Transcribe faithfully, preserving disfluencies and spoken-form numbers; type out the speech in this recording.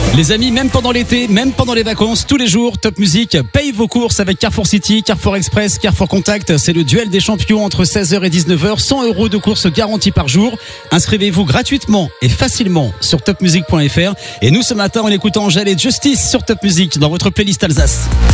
Les amis, même pendant l'été, même pendant les vacances, tous les jours, Top Music paye vos courses avec Carrefour City, Carrefour Express, Carrefour Contact. C'est le duel des champions entre seize heures et dix-neuf heures. cent euros de courses garanties par jour. Inscrivez-vous gratuitement et facilement sur top music point f r. Et nous, ce matin, on écoute Angèle et Justice sur Top Music dans votre playlist Alsace.